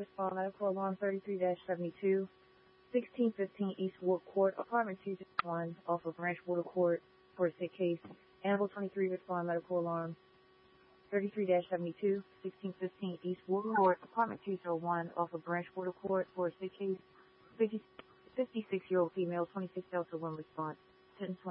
Respond medical alarm 33-72, 1615 East Wood Court, apartment 261, off of Branch Water Court, for a sick case. Animal 23, respond medical alarm 33-72, 1615 East Wood Court, apartment 201, off of Branch Water Court, for a sick case. 56-year-old female, 26 Delta 1 response. 1020.